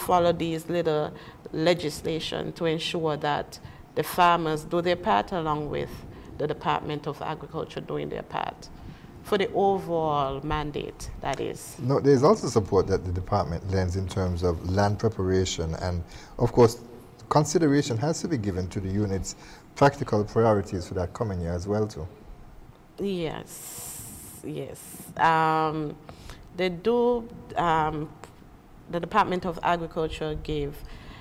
follow these little legislation to ensure that the farmers do their part along with the Department of Agriculture doing their part for the overall mandate, that is. No, there's also support that the department lends in terms of land preparation, and of course consideration has to be given to the unit's practical priorities for that coming year as well too. Yes, yes. They do, the Department of Agriculture gave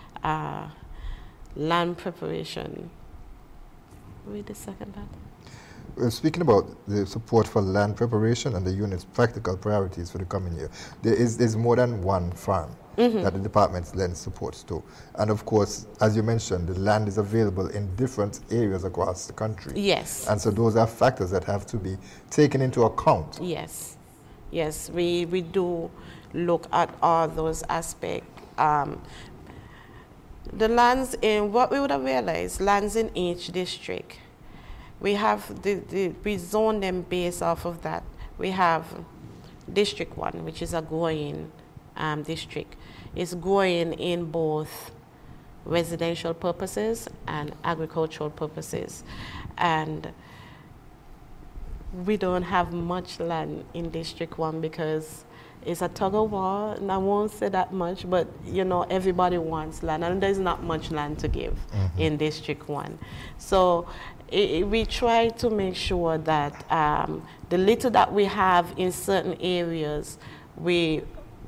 land preparation. Read the second part. We're speaking about the support for land preparation and the unit's practical priorities for the coming year. There's more than one farm that the department lends supports to. And of course, as you mentioned, the land is available in different areas across the country. Yes. And so those are factors that have to be taken into account. Yes. Yes, we do look at all those aspects. The lands in, what we would have realized, lands in each district, we have, we zone them based off of that. We have District 1, which is a growing district. It's growing in both residential purposes and agricultural purposes. And we don't have much land in District 1 because it's a tug of war, and I won't say that much, but you know, everybody wants land, and there's not much land to give in District 1. So we try to make sure that the little that we have in certain areas, we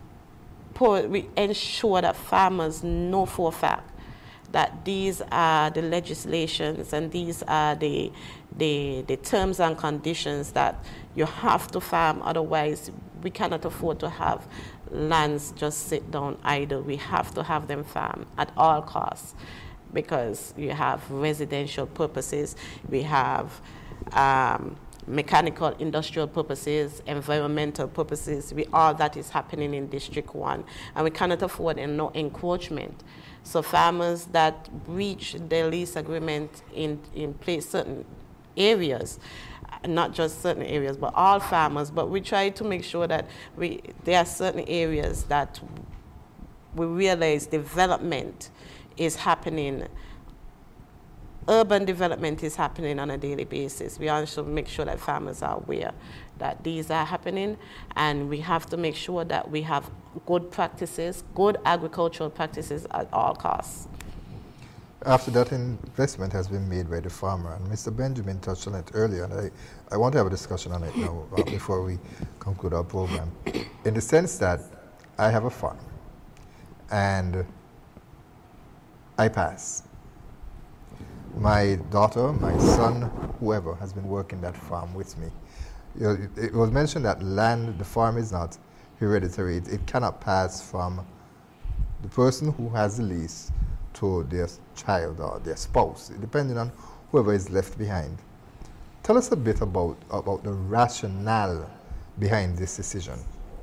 ensure that farmers know for a fact that these are the legislations and these are the terms and conditions that you have to farm, otherwise we cannot afford to have lands just sit down idle. We have to have them farmed at all costs, because you have residential purposes, we have mechanical industrial purposes, environmental purposes, all that is happening in District 1, and we cannot afford no encroachment. So farmers that breach their lease agreement in place certain areas, not just certain areas, but all farmers, but we try to make sure that there are certain areas that we realize development is happening, urban development is happening on a daily basis. We also make sure that farmers are aware that these are happening, and we have to make sure that we have good practices, good agricultural practices at all costs. After that investment has been made by the farmer, and Mr. Benjamin touched on it earlier, and I want to have a discussion on it now before we conclude our program, in the sense that I have a farm, and I pass. My daughter, my son, whoever has been working that farm with me. You know, it was mentioned that land, the farm is not hereditary. It cannot pass from the person who has the lease to their child or their spouse, depending on whoever is left behind. Tell us a bit about the rationale behind this decision.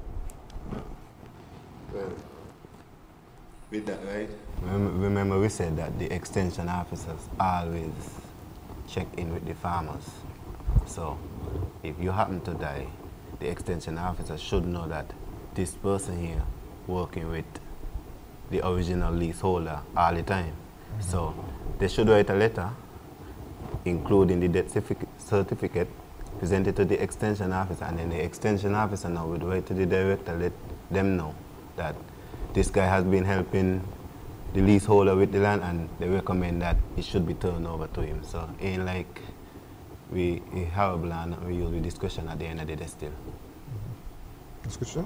Well, with that, right? Remember we said that the extension officers always check in with the farmers. So if you happen to die, the extension officer should know that this person here working with the original leaseholder all the time. So they should write a letter including the death certificate, present it to the extension officer, and then the extension officer now would write to the director, let them know that this guy has been helping the leaseholder with the land, and they recommend that it should be turned over to him. So ain't like we horrible and we use the discussion at the end of the day still. Discussion?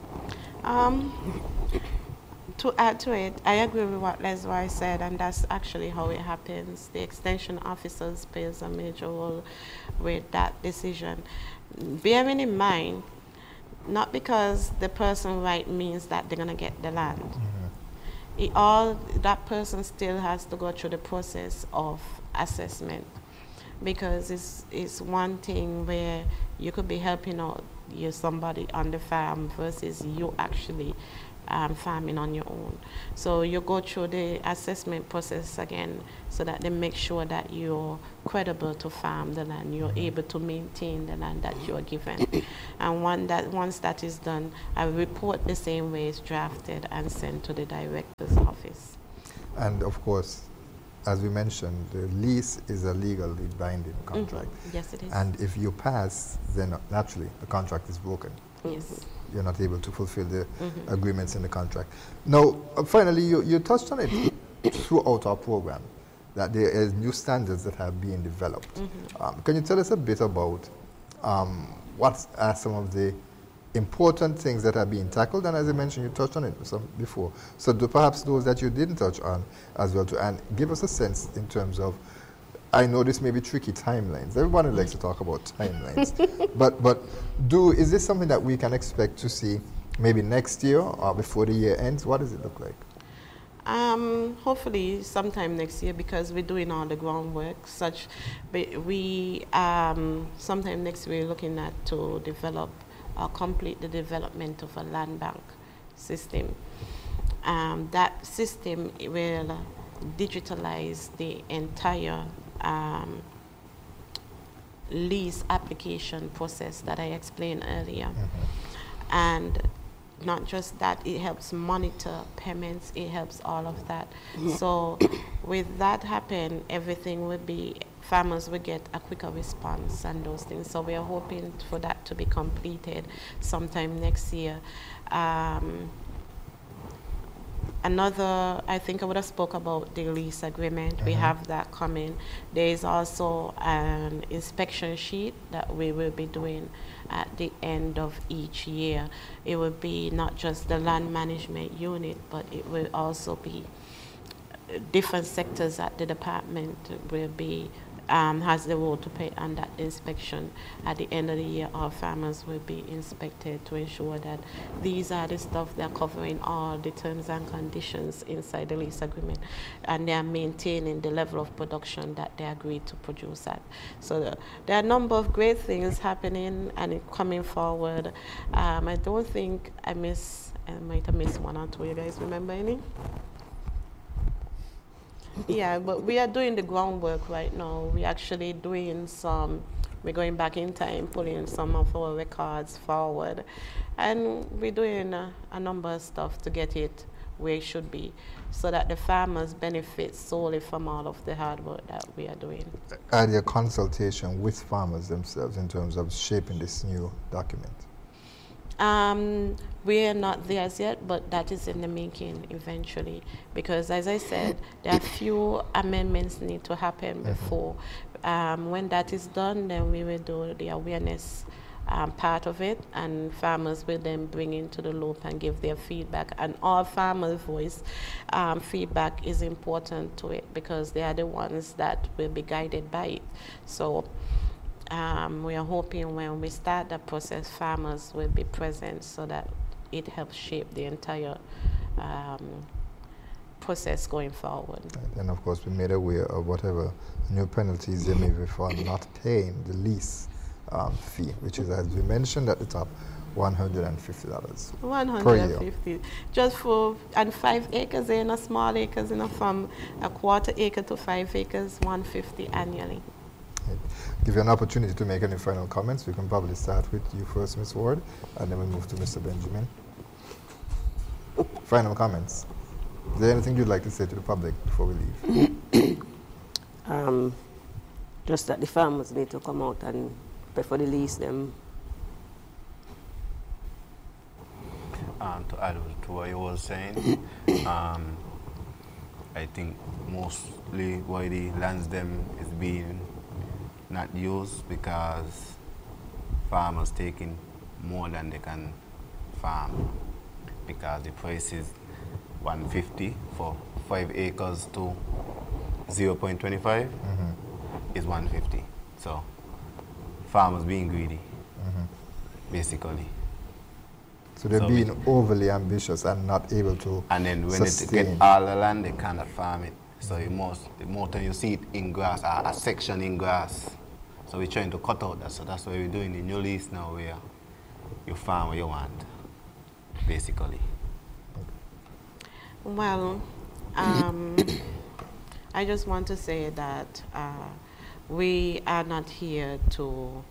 To add to it, I agree with what Leslie said, and that's actually how it happens. The extension officers plays a major role with that decision. Bearing in mind, not because the person right means that they're gonna get the land. That person still has to go through the process of assessment, because it's one thing where you could be helping out somebody on the farm versus you actually farming on your own. So you go through the assessment process again so that they make sure that you're credible to farm the land, you're able to maintain the land that you're given. And once that is done, a report the same way is drafted and sent to the director's office. And of course, as we mentioned, the lease is a legally binding contract. Yes, it is. And if you pass, then naturally the contract is broken. Yes. You're not able to fulfill the agreements in the contract. Now, finally, you touched on it throughout our program, that there is new standards that have been developed. Can you tell us a bit about what are some of the important things that are being tackled? And as I mentioned, you touched on it before. So perhaps those that you didn't touch on as well, and give us a sense in terms of, I know this may be tricky, timelines. Everybody likes to talk about timelines. but is this something that we can expect to see maybe next year or before the year ends? What does it look like? Hopefully sometime next year, because we're doing all the groundwork. We sometime next year we're looking at to develop or complete the development of a land bank system. That system will digitalize the entire lease application process that I explained earlier. And not just that, it helps monitor payments, it helps all of that. So with that happen, everything will be, farmers will get a quicker response and those things. So we are hoping for that to be completed sometime next year. I think I would have spoke about the lease agreement. We have that coming. There is also an inspection sheet that we will be doing at the end of each year. It will be not just the land management unit, but it will also be different sectors at the department will be has the role to play on that inspection. At the end of the year, our farmers will be inspected to ensure that these are the stuff they're covering all the terms and conditions inside the lease agreement, and they are maintaining the level of production that they agreed to produce at. So there are a number of great things happening and coming forward. I don't think I might have missed one or two. You guys remember any? Yeah, but we are doing the groundwork right now. We're actually doing we're going back in time, pulling some of our records forward. And we're doing a number of stuff to get it where it should be, so that the farmers benefit solely from all of the hard work that we are doing. Are there consultation with farmers themselves in terms of shaping this new document? We are not there as yet, but that is in the making eventually, because as I said, there are few amendments need to happen before. When that is done, then we will do the awareness part of it, and farmers will then bring into the loop and give their feedback. And all farmers' voice feedback is important to it, because they are the ones that will be guided by it. So we are hoping when we start the process, farmers will be present so that it helps shape the entire process going forward. And of course, we made aware of whatever new penalties there may be for not paying the lease fee, which is, as we mentioned at the top, $150 per year. Just for, and 5 acres in a small acres, from a quarter acre to 5 acres, $150 annually. Give you an opportunity to make any final comments. We can probably start with you first, Ms. Ward, and then we move to Mr. Benjamin. Final comments. Is there anything you'd like to say to the public before we leave? Just that the farmers need to come out and pay for the lease them. To add to what you were saying, I think mostly why the lands them is being not used because farmers taking more than they can farm, because the price is $150 for 5 acres to 0.25 is $150. So farmers being greedy, basically. So they're being overly ambitious and not able to. And then when they get all the land, they cannot farm it. So the more time you see it in grass, a section in grass. So we're trying to cut out that. So that's why we're doing the new lease now, where you farm what you want, basically. Well, I just want to say that we are not here to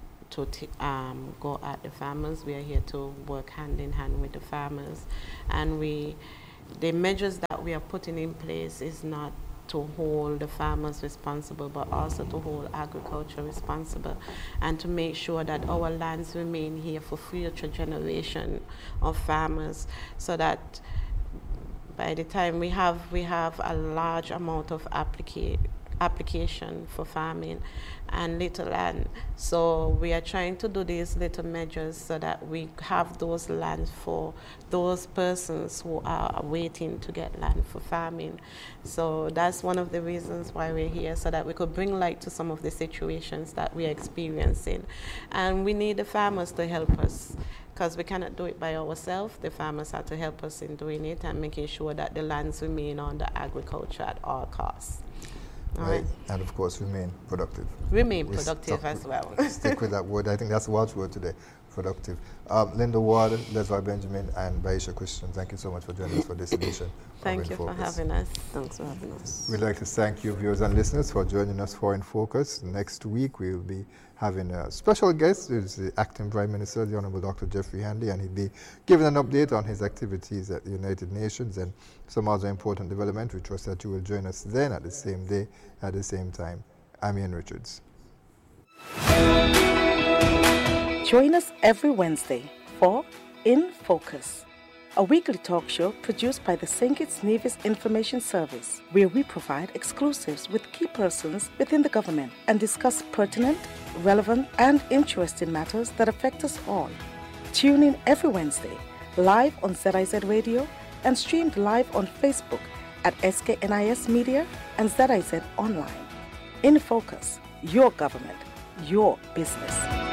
go at the farmers. We are here to work hand in hand with the farmers, and the measures that we are putting in place is not to hold the farmers responsible, but also to hold agriculture responsible, and to make sure that our lands remain here for future generation of farmers, so that by the time we have a large amount of application for farming and little land. So we are trying to do these little measures so that we have those lands for those persons who are waiting to get land for farming. So that's one of the reasons why we're here, so that we could bring light to some of the situations that we are experiencing. And we need the farmers to help us, because we cannot do it by ourselves. The farmers have to help us in doing it and making sure that the lands remain under agriculture at all costs. Right. And of course, remain productive. Remain productive as well. Stick with that word. I think that's the watchword today, productive. Linda Ward, Leslie Benjamin, and Baisha Christian, thank you so much for joining us for this edition. Thank you for having us. Thanks for having us. We'd like to thank you, viewers and listeners, for joining us for In Focus. Next week, we'll be having a special guest. It's the Acting Prime Minister, the Honorable Dr. Jeffrey Hanley, and he'll be giving an update on his activities at the United Nations and some other important development. We trust that you will join us then at the same day, at the same time. I'm Ian Richards. Join us every Wednesday for In Focus, a weekly talk show produced by the St. Kitts Nevis Information Service, where we provide exclusives with key persons within the government and discuss pertinent, relevant, and interesting matters that affect us all. Tune in every Wednesday, live on ZIZ Radio and streamed live on Facebook at SKNIS Media and ZIZ Online. In Focus, your government, your business.